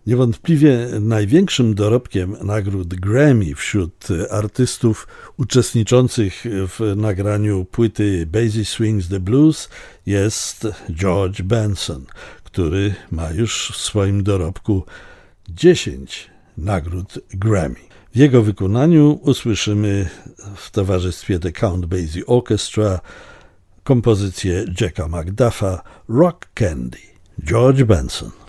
Niewątpliwie największym dorobkiem nagród Grammy wśród artystów uczestniczących w nagraniu płyty Basie Swings the Blues jest George Benson, który ma już w swoim dorobku 10 nagród Grammy. W jego wykonaniu usłyszymy w towarzystwie The Count Basie Orchestra kompozycję Jacka McDuffa Rock Candy. George Benson.